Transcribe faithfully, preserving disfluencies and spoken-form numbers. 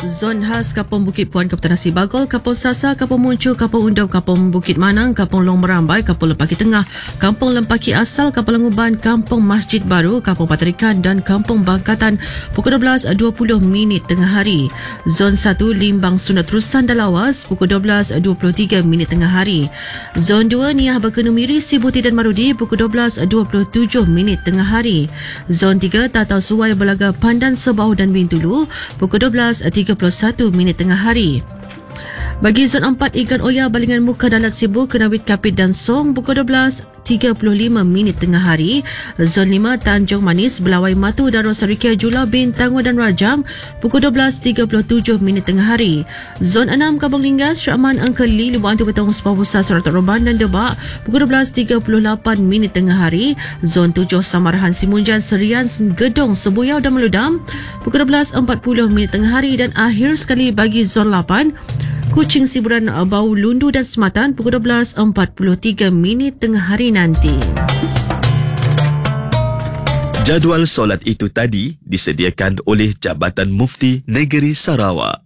Zon khas Kampung Bukit Puan, Kabupaten Nasir Bagol, Kampung Sasa, Kampung Muncul, Kampung Undang, Kampung Bukit Manang, Kampung Long Merambai, Kampung Lempaki Tengah, Kampung Lempaki Asal, Kampung Languban, Kampung Masjid Baru, Kampung Patarikan dan Kampung Bangkatan pukul dua belas dua puluh minit tengah hari. Zon satu Limbang Sunat Terusan dan Lawas pukul dua belas dua puluh tiga minit tengah hari. Zon dua Niah Bakenu Miri, Sibuti dan Marudi pukul dua belas dua puluh tujuh minit tengah hari. Zon tiga Tatau Suai, Belaga, Pandan, Sebau dan Bintulu pukul dua belas tiga puluh satu minit tengah hari. Bagi zon empat Ikan Oya, Balingan Muka, Dalat Sibu, Kenawit Kapit dan Song pukul dua belas tiga puluh lima minit tengah hari. Zon lima Tanjung Manis, Belawai Matu dan Rosarikia, Jula, Bintangwa dan Rajang pukul dua belas tiga puluh tujuh minit tengah hari. Zon enam Kampung Linggas, Syakman, Angkeli, Lubang Antu Betong, Sepau Besar, Suratat Roban dan Debak pukul dua belas tiga puluh lapan minit tengah hari. Zon tujuh Samarahan, Simunjan, Serian, Gedong, Sebuyau dan Meludam pukul dua belas empat puluh minit tengah hari. Dan akhir sekali bagi zon lapan Kuching, Siburan, Bau, Lundu dan Sematan pukul dua belas empat puluh tiga minit tengah hari nanti. Jadual solat itu tadi disediakan oleh Jabatan Mufti Negeri Sarawak.